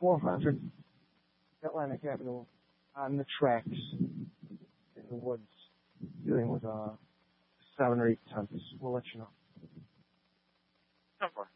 400 Atlantic Avenue on the tracks in the woods dealing with 7 or 8 tons. We'll let you know. No more.